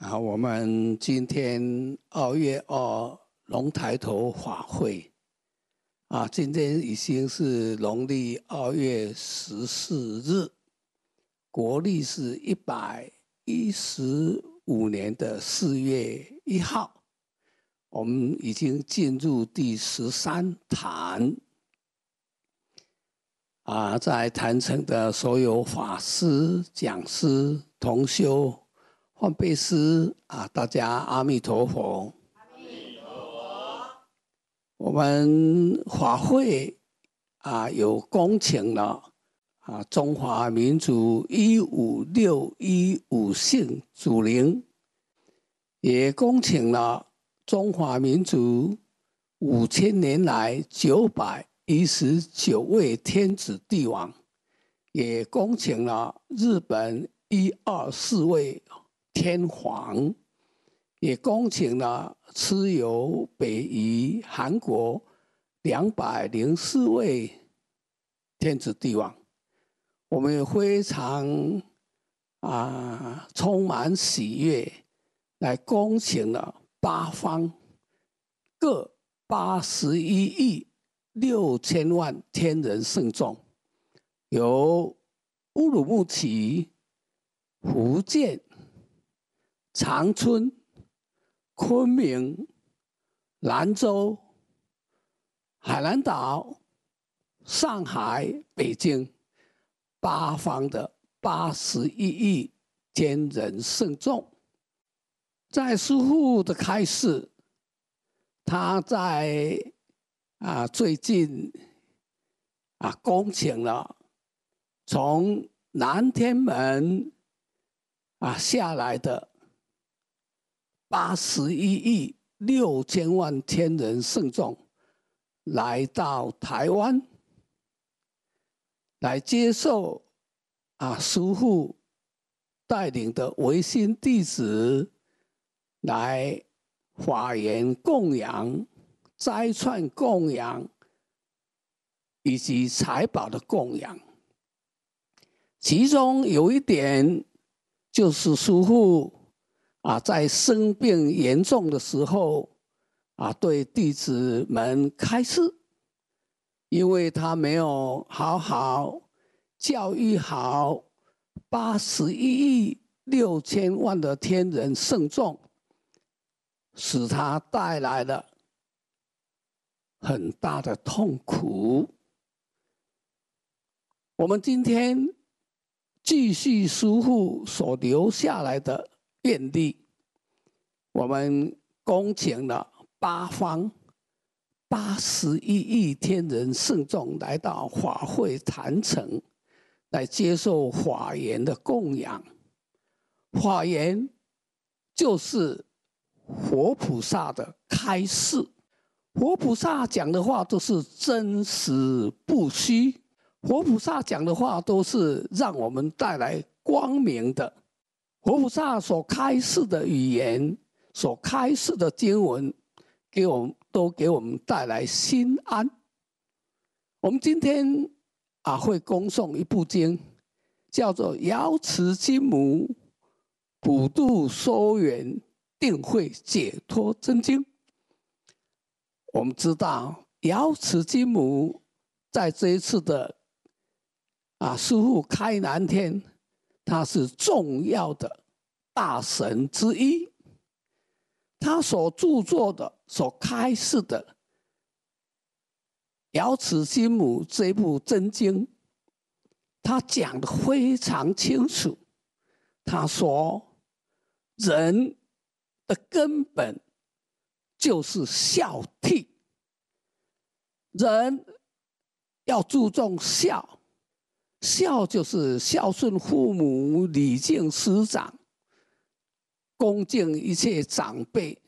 我们今天2月2龙抬头法会今天已经是农历2月14日，国历是115年的4月1号，我们已经进入第13坛。在坛城的所有法师、讲师、同修、换辈师大家阿弥陀佛。 阿弥陀佛。 我们法会有恭请了中华民族15615姓祖灵，也恭请了中华民族5000年来919位天子帝王，也恭请了日本124位天皇，也恭请了蚩尤、北夷、韩国204位天子帝王。我们也非常充满喜悦，来恭请了八方各81亿6千万天人圣众，由乌鲁木齐、福建、长春、昆明、兰州、海南岛、上海、北京八方的81亿天人圣众。在师父的开示，他在最近恭请了从南天门下来的81亿6千万天人圣众，来到台湾，来接受师父带领的维新弟子来法缘供养、斋串供养以及财宝的供养。其中有一点就是师父在生病严重的时候对弟子们开示，因为他没有好好教育好81亿6千万的天人圣众，使他带来了很大的痛苦。我们今天继续师父所留下来的愿力，我们恭请了八方81亿天人圣众来到法会坛城，来接受法缘的供养。法缘就是佛菩萨的开示，佛菩萨讲的话都是真实不虚，佛菩萨讲的话都是让我们带来光明的。佛菩萨所开示的语言，所开示的经文，都给我们带来心安。我们今天会恭诵一部经，叫做《瑶池金母普度收圆定慧解脱真经》。我们知道瑶池金母在这一次的师父开南天，他是重要的大神之一。他所著作的、所开示的瑶池金母这部真经，他讲得非常清楚。他说，人的根本就是孝悌，人要注重孝，孝就是孝顺父母、礼敬师长、恭敬一切长辈，